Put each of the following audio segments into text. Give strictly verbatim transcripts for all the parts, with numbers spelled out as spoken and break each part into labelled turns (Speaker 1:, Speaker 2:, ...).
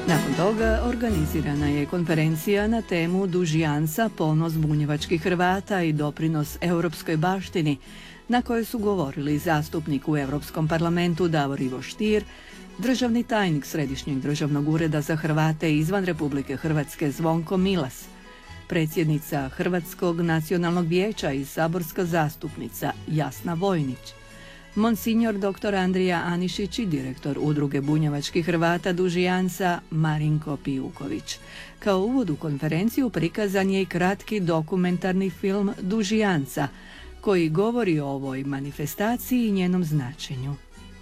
Speaker 1: Nakon toga organizirana je konferencija na temu Dužjanca, ponos bunjevačkih Hrvata i doprinos europskoj baštini, na kojoj su govorili zastupnik u Europskom parlamentu Davor Ivo Stier, državni tajnik Središnjeg državnog ureda za Hrvate izvan Republike Hrvatske Zvonko Milas, predsjednica Hrvatskog nacionalnog vijeća i saborska zastupnica Jasna Vojnić, Monsignor doktor Andrija Anišić i direktor Udruge bunjevačkih Hrvata Dužjanca Marinko Pijuković. Kao uvod u konferenciju prikazan je i kratki dokumentarni film Dužjanca, koji govori o ovoj manifestaciji i njenom značenju.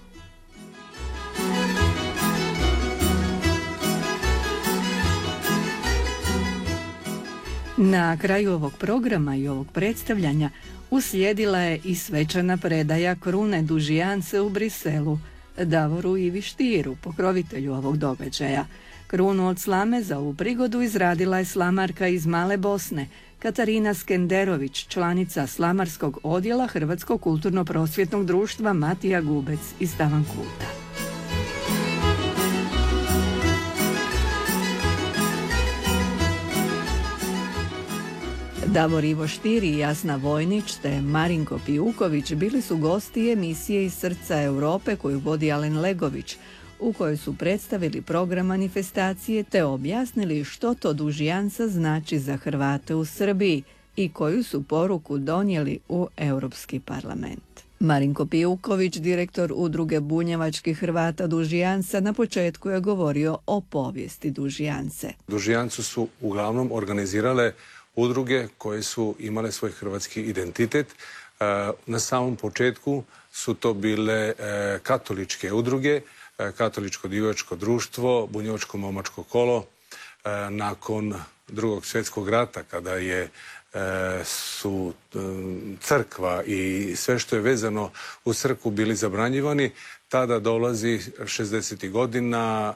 Speaker 1: Na kraju ovog programa i ovog predstavljanja uslijedila je i svečana predaja krune Dužjance u Briselu Davoru Ivi Stieru, pokrovitelju ovog događaja. Krunu od slame za ovu prigodu izradila je slamarka iz Male Bosne, Katarina Skenderović, članica slamarskog odjela Hrvatskog kulturno-prosvjetnog društva Matija Gubec iz Tavankuta. Davor Ivo Stier i Jasna Vojnić te Marinko Pijuković bili su gosti emisije Iz srca Europe koju vodi Alen Legović, u kojoj su predstavili program manifestacije te objasnili što to Dužjanca znači za Hrvate u Srbiji i koju su poruku donijeli u Europski parlament. Marinko Pijuković, direktor Udruge bunjevačkih Hrvata Dužjanca, na početku je govorio o povijesti Dužjance.
Speaker 2: Dužjancu su uglavnom organizirale udruge koje su imale svoj hrvatski identitet. Na samom početku su to bile katoličke udruge, Katoličko divačko društvo, Bunjevačko momačko kolo. Nakon Drugog svjetskog rata, kada je su crkva i sve što je vezano u crkvu bili zabranjivani, tada dolazi šezdesetih godina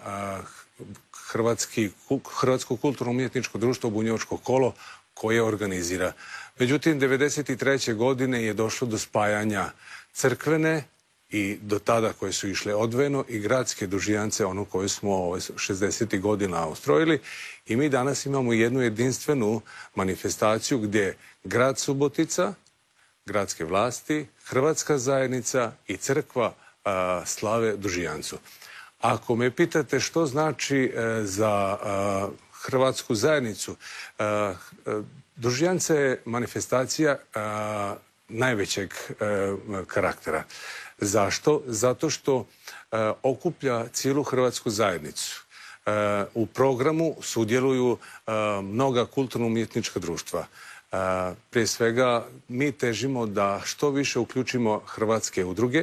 Speaker 2: Hrvatski, Hrvatsko kulturno-umjetničko društvo Bunjevačko kolo koje organizira. Međutim, devedeset treće godine je došlo do spajanja crkvene i do tada koje su išle odvojeno i gradske Dužjance, ono koje smo šezdesetih godina ustrojili. I mi danas imamo jednu jedinstvenu manifestaciju gdje grad Subotica, gradske vlasti, Hrvatska zajednica i crkva a, slave Dužjancu. Ako me pitate što znači e, za a, Hrvatsku zajednicu, a, a, Dužjance je manifestacija a, najvećeg a, karaktera. Zašto? Zato što a, okuplja cijelu Hrvatsku zajednicu. A, u programu sudjeluju a, mnoga kulturno-umjetnička društva. A, prije svega mi težimo da što više uključimo hrvatske udruge,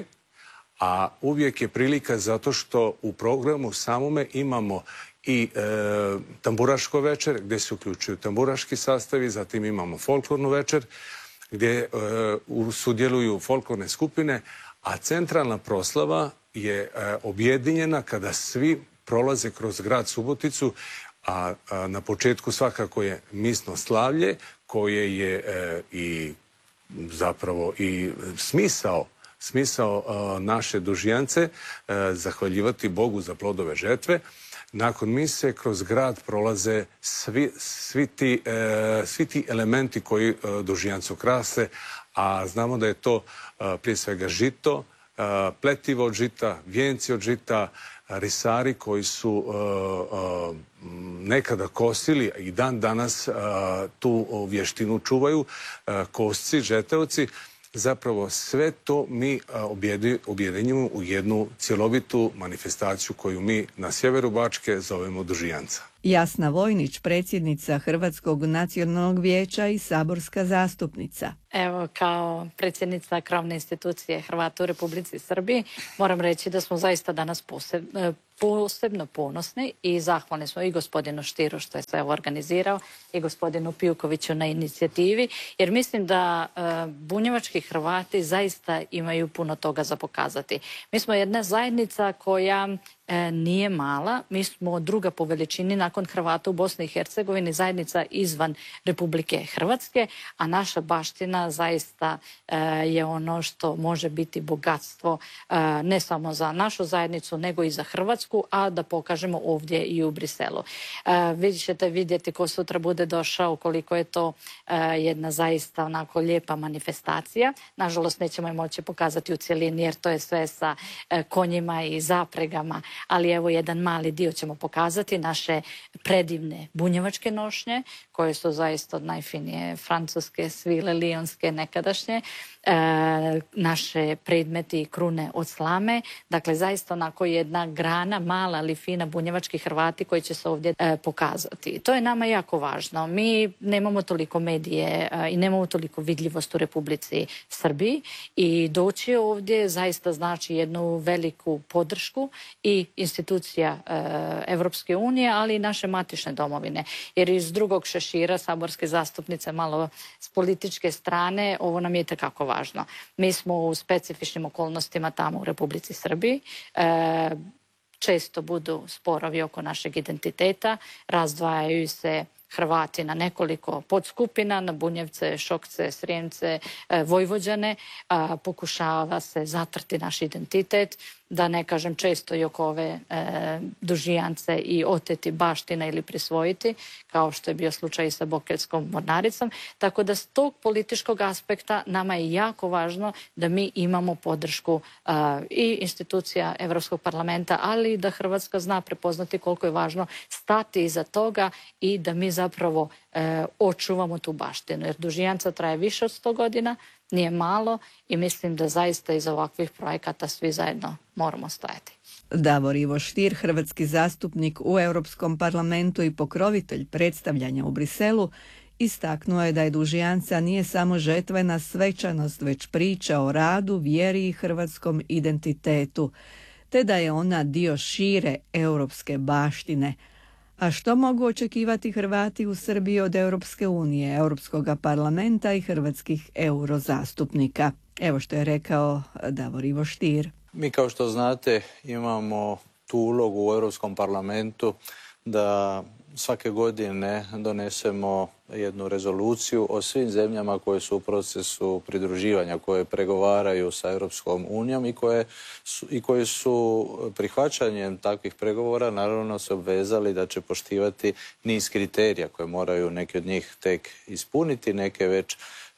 Speaker 2: a uvijek je prilika zato što u programu samome imamo i e, tamburaško večer gdje se uključuju tamburaški sastavi, zatim imamo folklornu večer gdje e, sudjeluju folklorne skupine, a centralna proslava je e, objedinjena kada svi prolaze kroz grad Suboticu, a, a na početku svakako je misno slavlje koje je e, i zapravo i smisao smisao uh, naše Dužjance, uh, zahvaljivati Bogu za plodove žetve. Nakon mise kroz grad prolaze svi, svi, ti, uh, svi ti elementi koji uh, Dužjancu krase, a znamo da je to uh, prije svega žito, uh, pletivo od žita, vijenci od žita, risari koji su uh, uh, nekada kosili i dan danas uh, tu vještinu čuvaju, uh, kosci, žetevci. Zapravo sve to mi objedinjujemo u jednu cjelovitu manifestaciju koju mi na sjeveru Bačke zovemo Dužjanca.
Speaker 1: Jasna Vojnić, predsjednica Hrvatskog nacionalnog vijeća i saborska zastupnica.
Speaker 3: Evo, kao predsjednica krovne institucije Hrvata u Republici Srbiji, moram reći da smo zaista danas poseb, posebno ponosni i zahvalni smo i gospodinu Stieru što je sve organizirao i gospodinu Pijukoviću na inicijativi, jer mislim da e, bunjevački Hrvati zaista imaju puno toga za pokazati. Mi smo jedna zajednica koja e, nije mala, mi smo druga po veličini nakon Hrvata u Bosni i Hercegovini, zajednica izvan Republike Hrvatske, a naša baština zaista e, je ono što može biti bogatstvo e, ne samo za našu zajednicu, nego i za Hrvatsku Hrvatsku, a da pokažemo ovdje i u Briselu. Vi ćete vidjeti ko sutra bude došao koliko je to jedna zaista onako lijepa manifestacija. Nažalost, nećemo je moći pokazati u cjelini jer to je sve sa konjima i zapregama, ali evo jedan mali dio ćemo pokazati, naše predivne bunjevačke nošnje koje su zaista od najfinije francuske svile, lionske, nekadašnje, e, naše predmeti i krune od slame, dakle zaista onako jedna grana, mala ali fina bunjevački Hrvati koji će se ovdje e, pokazati. To je nama jako važno. Mi nemamo toliko medije e, i nemamo toliko vidljivost u Republici Srbiji i doći ovdje zaista znači jednu veliku podršku i institucija e, Evropske unije, ali i naše matične domovine. Jer iz drugog šešira saborske zastupnice malo s političke strane ovo nam je itekako važno. Mi smo u specifičnim okolnostima tamo u Republici Srbiji. E, često budu sporovi oko našeg identiteta, razdvajaju se Hrvati na nekoliko podskupina, na Bunjevce, Šokce, Srijemce, Vojvođane. Pokušava se zatrti naš identitet, da ne kažem često i oko ove e, dužijance i oteti baština ili prisvojiti, kao što je bio slučaj i sa Bokeljskom mornaricom. Tako da s tog političkog aspekta nama je jako važno da mi imamo podršku e, i institucija Evropskog parlamenta, ali i da Hrvatska zna prepoznati koliko je važno stati iza toga i da mi zapravo e, očuvamo tu baštinu. Jer dužijanca traje više od sto godina, nije malo i mislim da zaista iz ovakvih projekata svi zajedno moramo stajati.
Speaker 1: Davor Ivo Stier, hrvatski zastupnik u Europskom parlamentu i pokrovitelj predstavljanja u Briselu, istaknuo je da je dužijanca nije samo žetvena svečanost, već priča o radu, vjeri i hrvatskom identitetu, te da je ona dio šire europske baštine. A što mogu očekivati Hrvati u Srbiji od Europske unije, Europskog parlamenta i hrvatskih eurozastupnika? Evo što je rekao Davor Ivo Stier.
Speaker 4: Mi, kao što znate, imamo tu ulogu u Europskom parlamentu da svake godine donesemo jednu rezoluciju o svim zemljama koje su u procesu pridruživanja, koje pregovaraju sa Europskom unijom i koje su, i koje su prihvaćanjem takvih pregovora naravno se obvezali da će poštivati niz kriterija koje moraju neki od njih tek ispuniti, neke već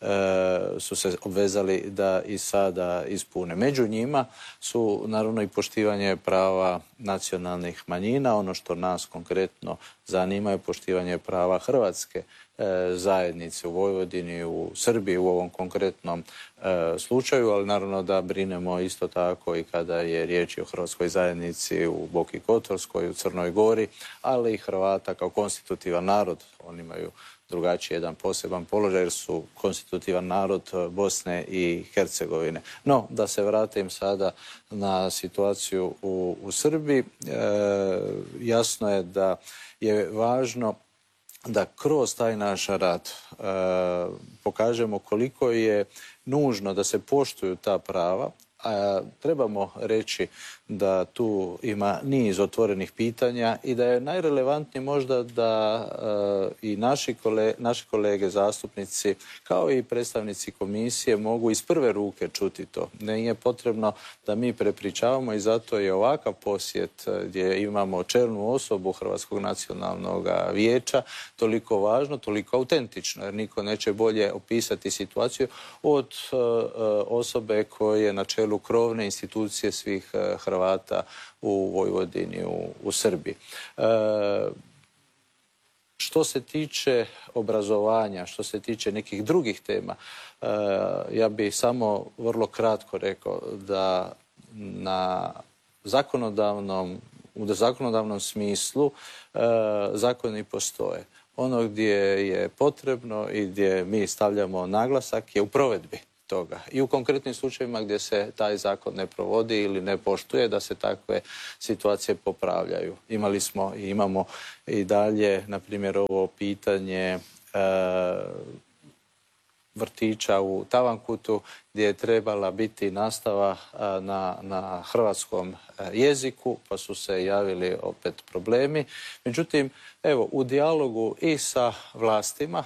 Speaker 4: su se obvezali da i sada ispune. Među njima su naravno i poštivanje prava nacionalnih manjina. Ono što nas konkretno zanima je poštivanje prava hrvatske zajednice u Vojvodini, u Srbiji u ovom konkretnom slučaju, ali naravno da brinemo isto tako i kada je riječ o hrvatskoj zajednici u Boki Kotorskoj, u Crnoj Gori, ali i Hrvata kao konstitutivan narod. Oni imaju drugačiji jedan poseban položaj jer su konstitutivan narod Bosne i Hercegovine. No, da se vratim sada na situaciju u, u Srbiji, e, jasno je da je važno da kroz taj naš rad e, pokažemo koliko je nužno da se poštuju ta prava. A trebamo reći da tu ima niz otvorenih pitanja i da je najrelevantnije možda da e, i naši, kole, naši kolege zastupnici kao i predstavnici komisije mogu iz prve ruke čuti to. Nije potrebno da mi prepričavamo i zato je ovakav posjet gdje imamo čelnu osobu Hrvatskog nacionalnog vijeća toliko važno, toliko autentično, jer niko neće bolje opisati situaciju od e, osobe koje je na čelu krovne institucije svih Hrvata u Vojvodini, u, u Srbiji. E, što se tiče obrazovanja, što se tiče nekih drugih tema, e, ja bih samo vrlo kratko rekao da na zakonodavnom, u zakonodavnom smislu e, zakoni postoje. Ono gdje je potrebno i gdje mi stavljamo naglasak je u provedbi toga. I u konkretnim slučajevima gdje se taj zakon ne provodi ili ne poštuje, da se takve situacije popravljaju. Imali smo i imamo i dalje, na primjer, ovo pitanje e, vrtića u Tavankutu gdje je trebala biti nastava na, na hrvatskom jeziku, pa su se javili opet problemi. Međutim, evo, u dijalogu i sa vlastima,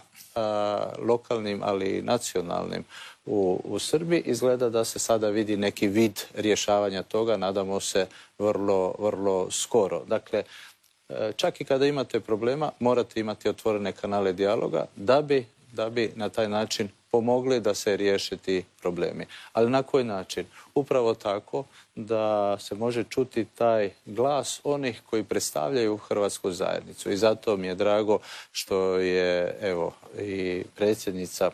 Speaker 4: lokalnim, ali i nacionalnim u, u Srbiji, izgleda da se sada vidi neki vid rješavanja toga, nadamo se vrlo, vrlo skoro. Dakle, čak i kada imate problema, morate imati otvorene kanale dijaloga da bi, da bi na taj način pomogli da se riješe ti problemi. Ali na koji način? Upravo tako da se može čuti taj glas onih koji predstavljaju hrvatsku zajednicu. I zato mi je drago što je, evo, i predsjednica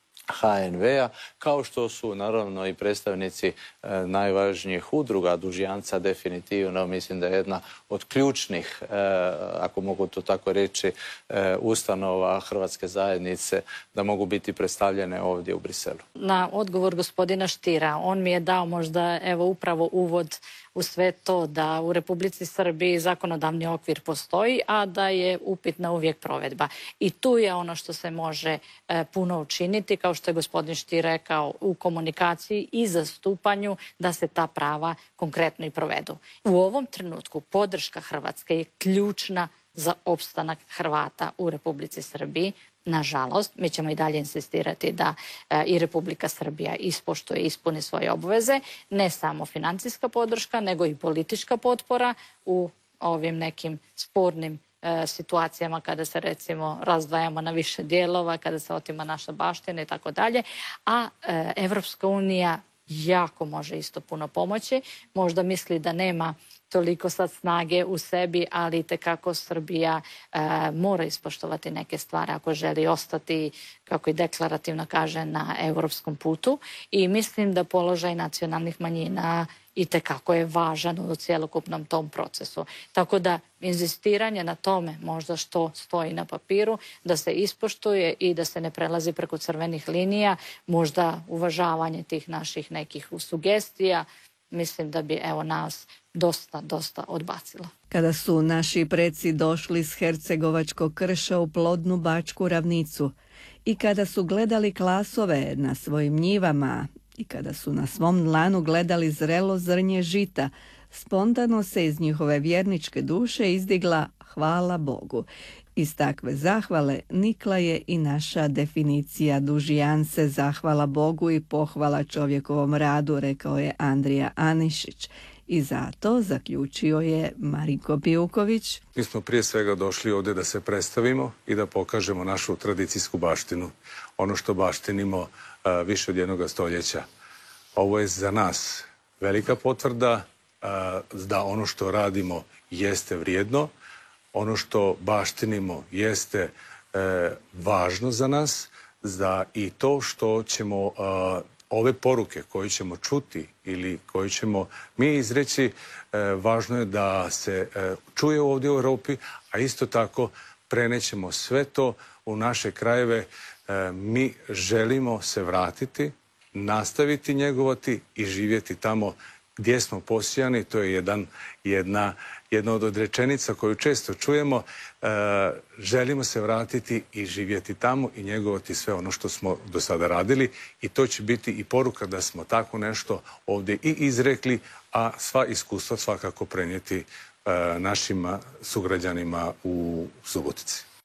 Speaker 4: ha en ve-a, kao što su naravno i predstavnici e, najvažnijih udruga dužjanca, definitivno mislim da je jedna od ključnih, e, ako mogu to tako reći, e, ustanova hrvatske zajednice da mogu biti predstavljene ovdje u Briselu.
Speaker 3: Na odgovor gospodina Štira, on mi je dao možda evo upravo uvod u sve to da u Republici Srbiji zakonodavni okvir postoji, a da je upitna uvijek provedba. I tu je ono što se može e, puno učiniti, kao što je gospodin Štir rekao, u komunikaciji i zastupanju da se ta prava konkretno i provedu. U ovom trenutku podrška Hrvatske je ključna za opstanak Hrvata u Republici Srbiji. Nažalost, mi ćemo i dalje insistirati da e, i Republika Srbija ispoštuje i ispuni svoje obveze, ne samo financijska podrška, nego i politička potpora u ovim nekim spornim e, situacijama kada se recimo razdvajamo na više dijelova, kada se otima naša baština i tako dalje, a e, Evropska unija jako može isto puno pomoći. Možda misli da nema toliko sad snage u sebi, ali itekako Srbija e, mora ispoštovati neke stvari ako želi ostati, kako i deklarativno kaže, na europskom putu. I mislim da položaj nacionalnih manjina itekako je važan u cjelokupnom tom procesu. Tako da inzistiranje na tome, možda što stoji na papiru, da se ispoštuje i da se ne prelazi preko crvenih linija, možda uvažavanje tih naših nekih sugestija, mislim da bi evo nas dosta, dosta odbacilo.
Speaker 1: Kada su naši preci došli s hercegovačkog krša u plodnu bačku ravnicu i kada su gledali klasove na svojim njivama i kada su na svom dlanu gledali zrelo zrnje žita, spontano se iz njihove vjerničke duše izdigla hvala Bogu. Iz takve zahvale nikla je i naša definicija dužijance, zahvala Bogu i pohvala čovjekovom radu, rekao je Andrija Anišić. I zato, zaključio je Marinko Pijuković,
Speaker 2: mi smo prije svega došli ovdje da se predstavimo i da pokažemo našu tradicijsku baštinu, ono što baštinimo uh, više od jednog stoljeća. Ovo je za nas velika potvrda uh, da ono što radimo jeste vrijedno, ono što baštinimo jeste uh, važno za nas, da i to što ćemo uh, ove poruke koje ćemo čuti ili koje ćemo mi izreći, e, važno je da se e, čuje ovdje u Europi, a isto tako prenećemo sve to u naše krajeve. E, mi želimo se vratiti, nastaviti njegovati i živjeti tamo gdje smo posijani. To je jedan, jedna, jedna od rečenica koju često čujemo. E, želimo se vratiti i živjeti tamo i njegovati sve ono što smo do sada radili, i to će biti i poruka da smo tako nešto ovdje i izrekli, a sva iskustva svakako prenijeti e, našim sugrađanima u Subotici.